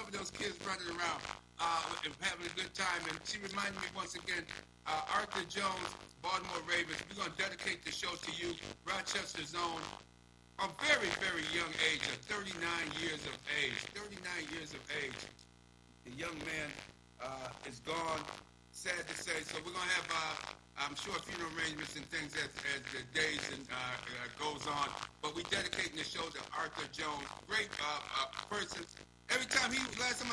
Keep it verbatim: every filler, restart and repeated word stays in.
of those kids running around uh, and having a good time. And she reminded me once again, uh, Arthur Jones, Baltimore Ravens. We're going to dedicate the show to you, Rochester's own. A very, very young age, of thirty-nine years of age. thirty-nine years of age. The young man uh, is gone. Sad to say. So we're going to have, uh, I'm sure, funeral arrangements and things as, as the days and, uh, uh, goes on. But we're dedicating the show to Arthur Jones. Great uh, uh, person. Every time he, last time